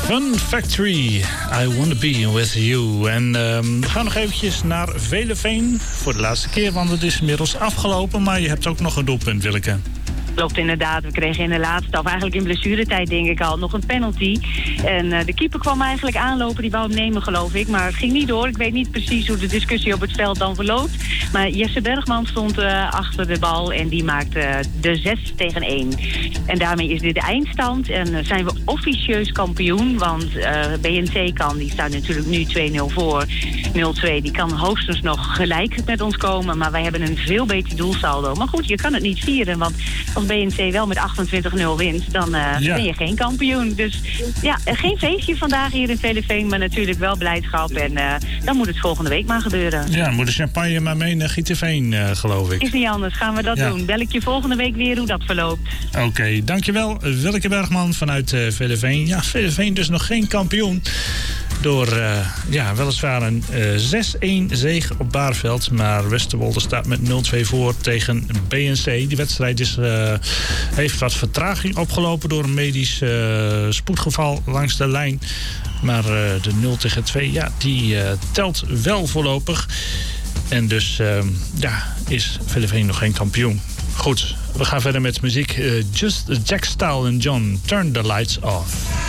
Fun Factory, I Wanna Be With You. En we gaan nog eventjes naar Veleveen voor de laatste keer, want het is inmiddels afgelopen. Maar je hebt ook nog een doelpunt, Willeke. Klopt inderdaad. We kregen in de laatste, of eigenlijk in blessuretijd denk ik al, nog een penalty. En de keeper kwam eigenlijk aanlopen, die wou hem nemen geloof ik. Maar het ging niet door. Ik weet niet precies hoe de discussie op het veld dan verloopt. Maar Jesse Bergman stond achter de bal en die maakte de 6-1. En daarmee is dit de eindstand. En zijn we officieus kampioen. Want BNC die staat natuurlijk nu 2-0 voor. 0-2, die kan hoogstens nog gelijk met ons komen. Maar wij hebben een veel beter doelsaldo. Maar goed, je kan het niet vieren, want als BNC wel met 28-0 wint, dan ben je geen kampioen. Dus ja, geen feestje vandaag hier in Veleveen, maar natuurlijk wel blijdschap. En dan moet het volgende week maar gebeuren. Ja, moet de champagne maar mee naar Gieteveen, geloof ik. Is niet anders, gaan we dat doen. Bel ik je volgende week weer hoe dat verloopt. Oké, dankjewel Willeke Bergman vanuit Veleveen. Ja, Veleveen dus nog geen kampioen. Door weliswaar een 6-1 zege op Baarveld. Maar Westerwolde staat met 0-2 voor tegen BNC. Die wedstrijd heeft wat vertraging opgelopen door een medisch spoedgeval langs de lijn. Maar de 0-2, die telt wel voorlopig. En dus is Veleveen nog geen kampioen. Goed, we gaan verder met muziek. Just Jack Style en John, Turn the Lights Off.